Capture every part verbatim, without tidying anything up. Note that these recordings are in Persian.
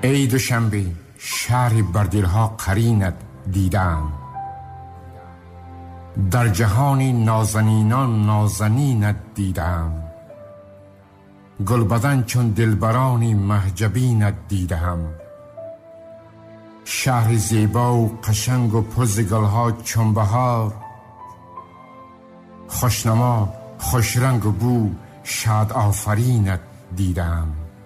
ای دوشنبه شهری بر دلها قرینت دیدم، در جهانی نازنینان نازنینت دیدم، گلبدن چون دلبرانی محجبینت دیدم، شهر زیبا و قشنگ و پر ز گلها چون بهار، خوشنما خوشرنگ و بو شاد آفرینت دیدم،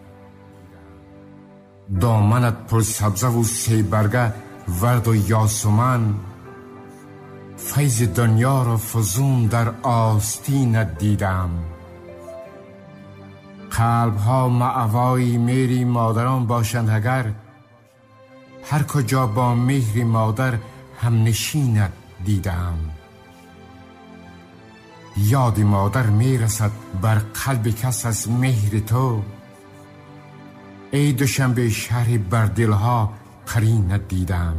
دامنت پر سبزه و سی برگه ورد و یاسمن، فیض دنیا را فزون در آستینت دیدم، قلب ها مأوای میری مادران باشند اگر، هر کجا با مهر مادر هم نشینت دیدم، یاد مادر میرسد بر قلب کس از مهر تو، ای دوشنبه شهری بر دلها قرینت دیدم.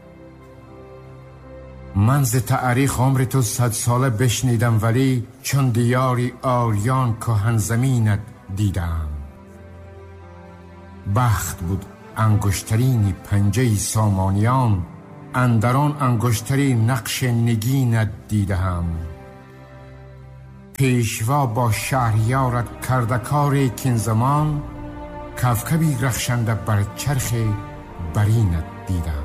من ز تاریخ عمر تو صد ساله بشنیدم، ولی چون دیاری آریان کهن زمینت دیدم، بخت بود انگشترین پنجه سامانیان، اندران انگشتری نقش نگینت دیدم، پیشوا با شهریارت کرده کار کین زمان، کوکبی رخشنده بر چرخ برینت دیدم.